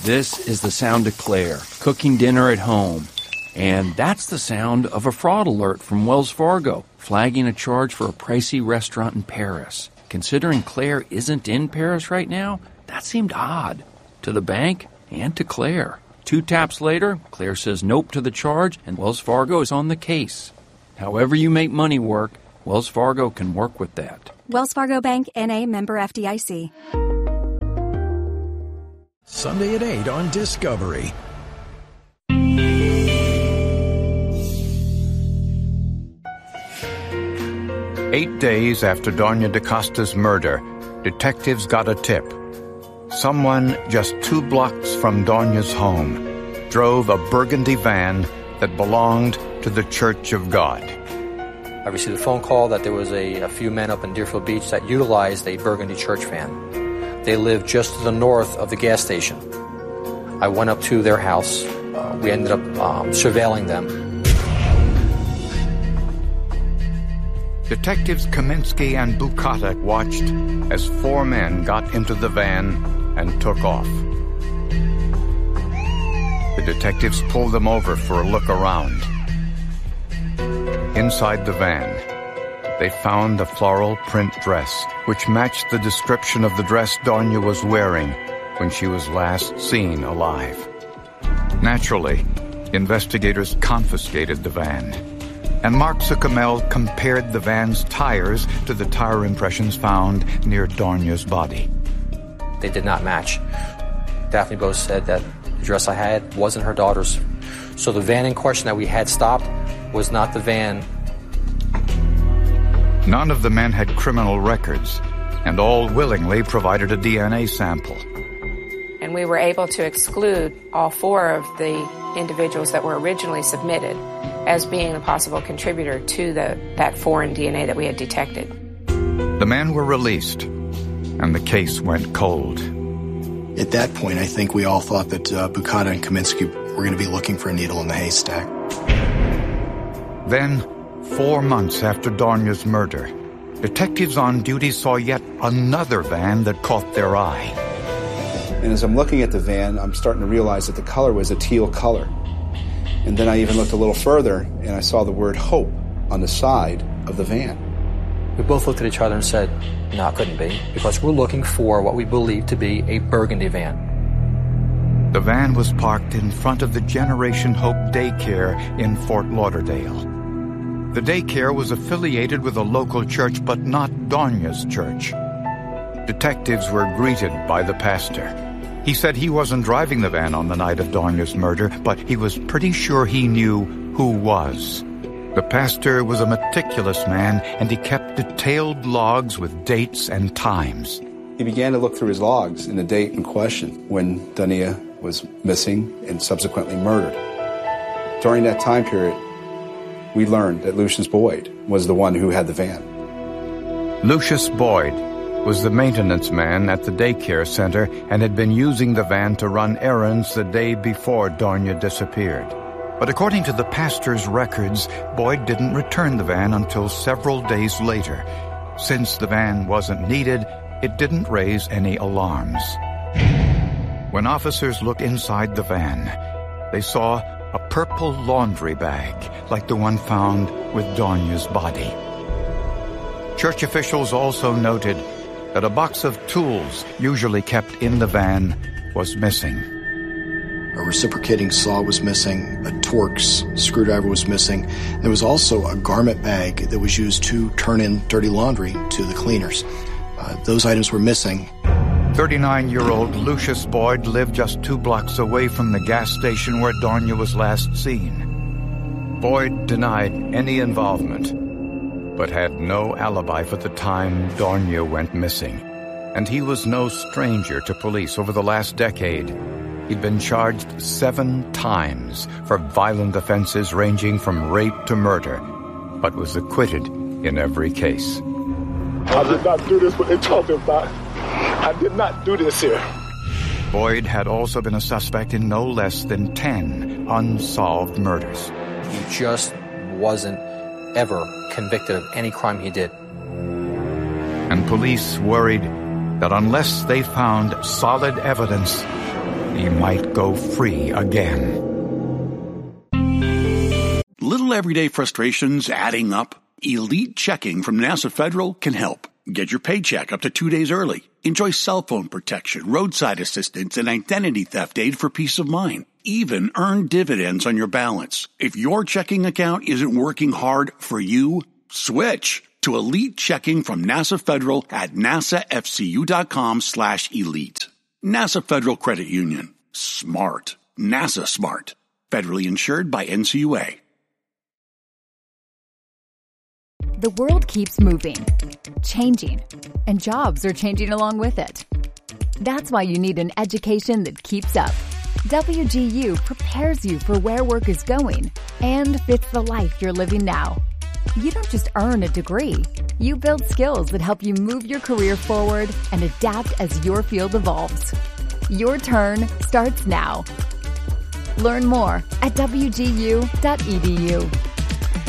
This is the sound of Claire, cooking dinner at home. And that's the sound of a fraud alert from Wells Fargo, flagging a charge for a pricey restaurant in Paris. Considering Claire isn't in Paris right now, that seemed odd. To the bank and to Claire. 2 taps later, Claire says nope to the charge, and Wells Fargo is on the case. However you make money work, Wells Fargo can work with that. Wells Fargo Bank, N.A., member FDIC. Sunday at 8 on Discovery. 8 days after Doña DaCosta's murder, detectives got a tip. Someone just 2 blocks from Doña's home drove a burgundy van that belonged to the Church of God. I received a phone call that there was a few men up in Deerfield Beach that utilized a burgundy church van. They lived just to the north of the gas station. I went up to their house. We ended up surveilling them. Detectives Kaminsky and Bukata watched as 4 men got into the van and took off. The detectives pulled them over for a look around. Inside the van, they found a floral print dress, which matched the description of the dress Doña was wearing when she was last seen alive. Naturally, investigators confiscated the van, and Mark Suchamel compared the van's tires to the tire impressions found near Doña's body. They did not match. Daphne Bose said that the dress I had wasn't her daughter's. So the van in question that we had stopped was not the van. None of the men had criminal records, and all willingly provided a DNA sample. And we were able to exclude all 4 of the individuals that were originally submitted as being a possible contributor to that foreign DNA that we had detected. The men were released, and the case went cold. At that point, I think we all thought that Bukata and Kaminsky were going to be looking for a needle in the haystack. Then, 4 months after Doña's murder, detectives on duty saw yet another van that caught their eye. And as I'm looking at the van, I'm starting to realize that the color was a teal color. And then I even looked a little further, and I saw the word Hope on the side of the van. We both looked at each other and said, no, it couldn't be, because we're looking for what we believe to be a burgundy van. The van was parked in front of the Generation Hope daycare in Fort Lauderdale. The daycare was affiliated with a local church, but not Doña's church. Detectives were greeted by the pastor. He said he wasn't driving the van on the night of Doña's murder, but he was pretty sure he knew who was. The pastor was a meticulous man, and he kept detailed logs with dates and times. He began to look through his logs in the date in question when Doña was missing and subsequently murdered. During that time period, we learned that Lucius Boyd was the one who had the van. Lucius Boyd was the maintenance man at the daycare center and had been using the van to run errands the day before Doña disappeared. But according to the pastor's records, Boyd didn't return the van until several days later. Since the van wasn't needed, it didn't raise any alarms. When officers looked inside the van, they saw a purple laundry bag like the one found with Doña's body. Church officials also noted that a box of tools usually kept in the van was missing. A reciprocating saw was missing, a Torx screwdriver was missing. There was also a garment bag that was used to turn in dirty laundry to the cleaners. Those items were missing. 39-year-old Lucius Boyd lived just 2 blocks away from the gas station where Doña was last seen. Boyd denied any involvement, but had no alibi for the time Doña went missing. And he was no stranger to police. Over the last decade, he'd been charged 7 times for violent offenses ranging from rape to murder, but was acquitted in every case. I did not do this, what they're talking about. I did not do this here. Boyd had also been a suspect in no less than 10 unsolved murders. He just wasn't ever convicted of any crime he did. And police worried that unless they found solid evidence, he might go free again. Little everyday frustrations adding up? Elite Checking from NASA Federal can help. Get your paycheck up to 2 days early. Enjoy cell phone protection, roadside assistance, and identity theft aid for peace of mind. Even earn dividends on your balance. If your checking account isn't working hard for you, switch to Elite Checking from NASA Federal at nasafcu.com/elite. NASA Federal Credit Union. Smart. NASA smart. Federally insured by NCUA. The world keeps moving, changing, and jobs are changing along with it. That's why you need an education that keeps up. WGU prepares you for where work is going and fits the life you're living now. You don't just earn a degree. You build skills that help you move your career forward and adapt as your field evolves. Your turn starts now. Learn more at wgu.edu.